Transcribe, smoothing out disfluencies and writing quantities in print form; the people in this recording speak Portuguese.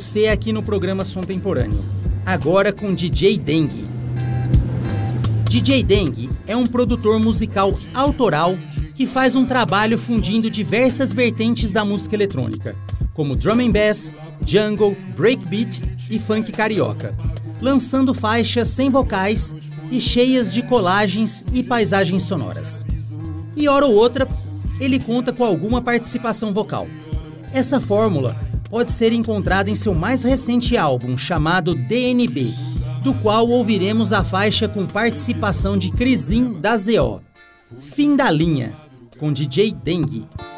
você aqui no programa Som Temporâneo, agora com DJ Dengue. DJ Dengue é um produtor musical autoral que faz um trabalho fundindo diversas vertentes da música eletrônica, como drum and bass, jungle, breakbeat e funk carioca, lançando faixas sem vocais e cheias de colagens e paisagens sonoras. E hora ou outra, ele conta com alguma participação vocal. Essa fórmula pode ser encontrada em seu mais recente álbum, chamado DNB, do qual ouviremos a faixa com participação de Crisim da ZO, Fim da Linha, com DJ Dengue.